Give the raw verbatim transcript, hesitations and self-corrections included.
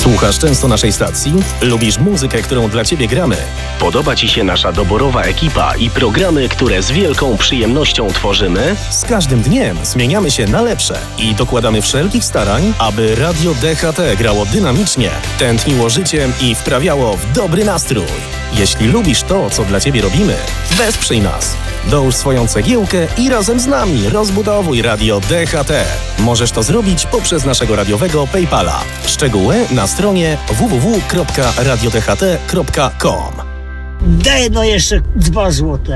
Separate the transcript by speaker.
Speaker 1: Słuchasz często naszej stacji? Lubisz muzykę, którą dla Ciebie gramy?
Speaker 2: Podoba Ci się nasza doborowa ekipa i programy, które z wielką przyjemnością tworzymy?
Speaker 1: Z każdym dniem zmieniamy się na lepsze i dokładamy wszelkich starań, aby Radio D H T grało dynamicznie, tętniło życiem i wprawiało w dobry nastrój. Jeśli lubisz to, co dla Ciebie robimy, wesprzyj nas. Dołóż swoją cegiełkę i razem z nami rozbudowuj Radio D H T. Możesz to zrobić poprzez naszego radiowego PayPala. Szczegóły na stronie w w w kropka radio d h t kropka com.
Speaker 3: Daj no jeszcze dwa złote.